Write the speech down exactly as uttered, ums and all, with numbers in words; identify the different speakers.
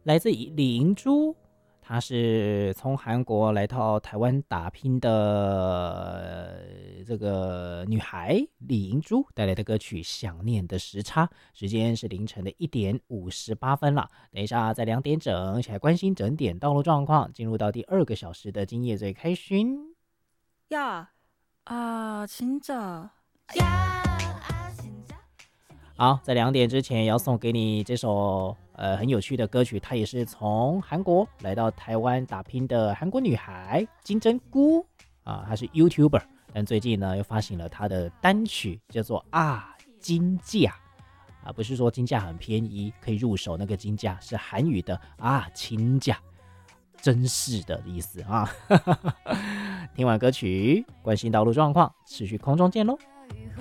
Speaker 1: 来自李银珠，她是从韩国来到台湾打拼的呃这个女孩李银珠带来的歌曲《想念的时差》，时间是凌晨的一点五十八分了。等一下在两点整，一起来关心整点道路状况，进入到第二个小时的今夜最开勋。
Speaker 2: 야, 아, 진짜.
Speaker 1: 好，在两点之前也要送给你这首呃很有趣的歌曲，她也是从韩国来到台湾打拼的韩国女孩金针菇啊，她是 YouTuber， 但最近呢又发行了她的单曲，叫做啊金价啊，不是说金价很便宜可以入手那个金价，是韩语的啊亲价，真是的意思啊。听完歌曲，关心道路状况，持续空中见喽。